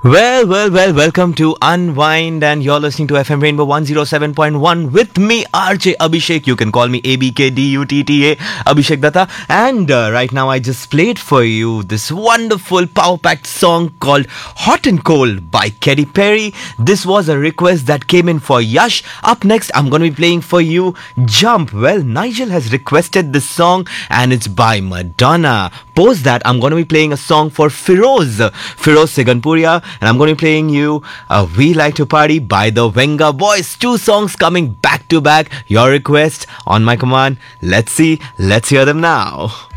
Well, welcome to Unwind, and you're listening to FM Rainbow 107.1 with me, RJ Abhishek. You can call me ABKDUTTA, Abhishek Datta. And right now, I just played for you this wonderful power packed song called Hot and Cold by Katy Perry. This was a request that came in for Yash. Up next, I'm going to be playing for you Jump. Well, Nigel has requested this song, and it's by Madonna. Post that, I'm going to be playing a song for Firoz Siganpuria. And I'm going to be playing you We Like to Party by the Venga Boys. Two songs coming back to back. Your request on my command. Let's hear them now.